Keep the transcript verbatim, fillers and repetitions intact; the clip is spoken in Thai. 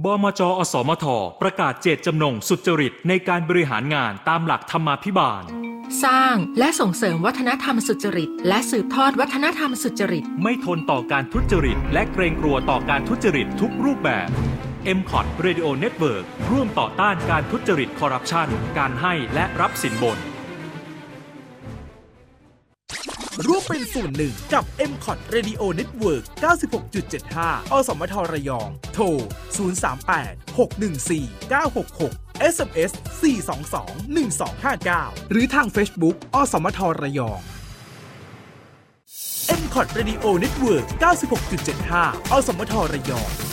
บมจ.อสมท.ประกาศเจตจำนงสุจริตในการบริหารงานตามหลักธรรมาภิบาลสร้างและส่งเสริมวัฒนธรรมสุจริตและสืบทอดวัฒนธรรมสุจริตไม่ทนต่อการทุจริตและเกรงกลัวต่อการทุจริตทุกรูปแบบ เอ็ม คอท Radio Network ร่วมต่อต้านการทุจริตคอร์รัปชันการให้และรับสินบนร่วมเป็นส่วนหนึ่งกับ เอ็ม คอท Radio Network เก้าสิบหกจุดเจ็ดห้า อสมทระยองโทรศูนย์ สาม แปด หก หนึ่ง สี่ เก้า หก หก เอส เอ็ม เอส สี่ สอง สอง หนึ่ง สอง ห้า เก้า หรือทาง Facebook อสมทระยอง เอ็ม คอท Radio Network เก้าสิบหกจุดเจ็ดห้า อสมทระยอง